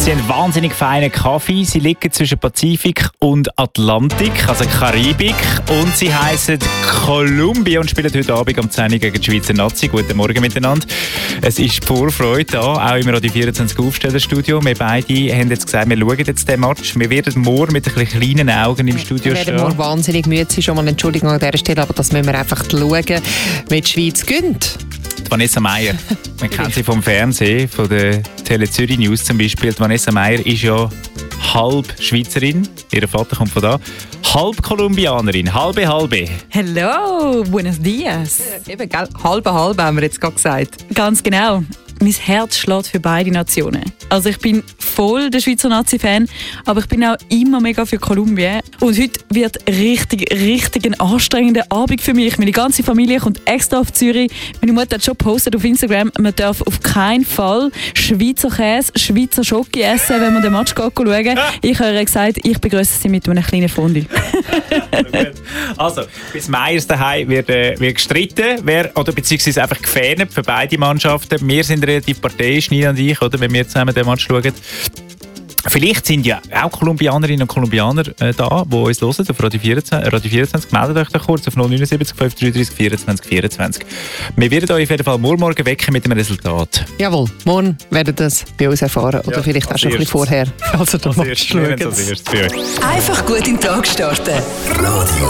Sie haben wahnsinnig feinen Kaffee. Sie liegen zwischen Pazifik und Atlantik, also Karibik. Und sie heissen Kolumbien und spielen heute Abend um 10 Uhr gegen die Schweizer Nazi. Guten Morgen miteinander. Es ist Vorfreude da, auch im Radio 24 Aufstellerstudio. Wir beide haben jetzt gesagt, wir schauen jetzt den Match. Wir werden morgen mit ein bisschen kleinen Augen im Studio stehen. Wir werden morgen wahnsinnig müde sein. Schon mal Entschuldigung an dieser Stelle, aber das müssen wir einfach schauen, wie die Schweiz gönnt. Vanessa Meier, man kennt sie vom Fernsehen, von der Tele Zürich News zum Beispiel. Die Vanessa Meier ist ja halb Schweizerin, ihr Vater kommt von da, halb Kolumbianerin, halbe. Hello, buenos dias. Eben, gell? Halbe haben wir jetzt gerade gesagt. Ganz genau. Mein Herz schlägt für beide Nationen. Also ich bin voll der Schweizer Nazi-Fan, aber ich bin auch immer mega für Kolumbien. Und heute wird richtig ein anstrengender Abend für mich. Meine ganze Familie kommt extra auf Zürich. Meine Mutter hat schon gepostet auf Instagram, man darf auf keinen Fall Schweizer Käse, Schweizer Schoki essen, wenn man den Match schauen. Ich habe ihr gesagt, ich begrüße sie mit einem kleinen Fondue. Also, bis Meyers daheim wird gestritten, beziehungsweise einfach gefähnet für beide Mannschaften. Wir sind relativ parteiisch, Nina und ich, oder, wenn wir zusammen den Match schauen. Vielleicht sind ja auch Kolumbianerinnen und Kolumbianer da, die uns hören, auf Radio 24. Meldet euch doch kurz auf 079 533 24 24. Wir werden euch auf jeden Fall morgen wecken mit dem Resultat. Jawohl, morgen werdet ihr das bei uns erfahren. Oder vielleicht auch schon ein bisschen vorher. Also, das Match schauen. Einfach gut in den Tag starten. Radio